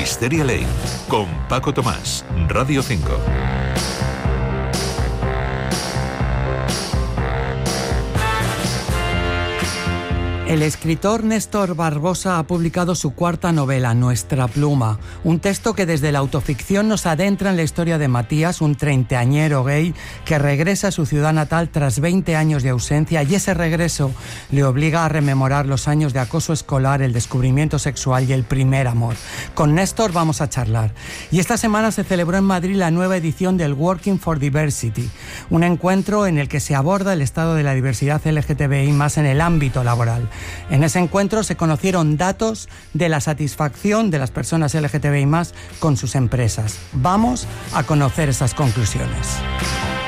Wisteria Lane, con Paco Tomás, Radio 5. El escritor Néstor Barbosa ha publicado su cuarta novela, Nuestra pluma, un texto que desde la autoficción nos adentra en la historia de Matías, un treintañero gay que regresa a su ciudad natal tras 20 años de ausencia, y ese regreso le obliga a rememorar los años de acoso escolar, el descubrimiento sexual y el primer amor. Con Néstor vamos a charlar. Y esta semana se celebró en Madrid la nueva edición del Working for Diversity, un encuentro en el que se aborda el estado de la diversidad LGTBI más en el ámbito laboral. En ese encuentro se conocieron datos de la satisfacción de las personas LGTBI más con sus empresas. Vamos a conocer esas conclusiones.